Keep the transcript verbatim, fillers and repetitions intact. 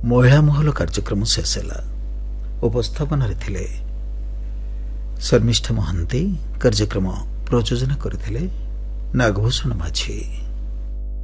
महिला महल कार्यक्रम शेष है। उपस्थापन थिले शर्मिष्ठा महांती, कार्यक्रम प्रयोजन करथिले नागभूषण माझी।